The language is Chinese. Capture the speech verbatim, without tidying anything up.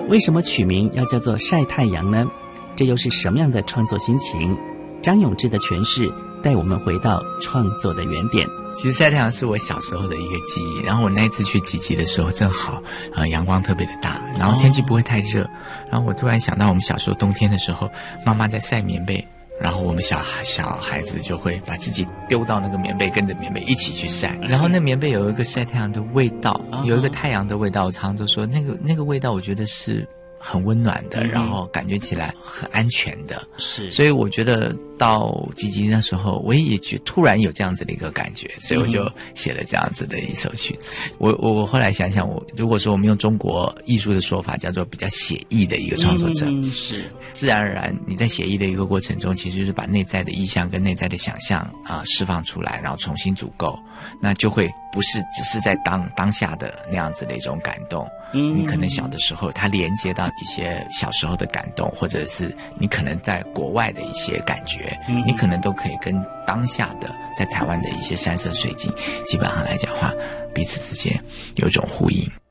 为什么取名要叫做晒太阳呢？这又是什么样的创作心情？张永志的诠释带我们回到创作的原点。 其实晒太阳是我小时候的一个记忆，然后我那一次去集集的时候正好呃阳光特别的大，然后天气不会太热，然后我突然想到我们小时候冬天的时候，妈妈在晒棉被，然后我们小小孩子就会把自己丢到那个棉被，跟着棉被一起去晒，然后那棉被有一个晒太阳的味道，有一个太阳的味道，我常常都说那个那个味道我觉得是很温暖的，嗯、然后感觉起来很安全的，是，所以我觉得到集集那时候，我也觉突然有这样子的一个感觉，所以我就写了这样子的一首曲子。嗯、我我我后来想想，我如果说我们用中国艺术的说法，叫做比较写意的一个创作者，嗯、是自然而然你在写意的一个过程中，其实就是把内在的意象跟内在的想象啊、呃、释放出来，然后重新组构，那就会不是只是在当当下的那样子的一种感动。嗯，你可能小的时候，它连接到一些小时候的感动，或者是你可能在国外的一些感觉，嗯、你可能都可以跟当下的在台湾的一些山色水景，基本上来讲的话，彼此之间有一种呼应。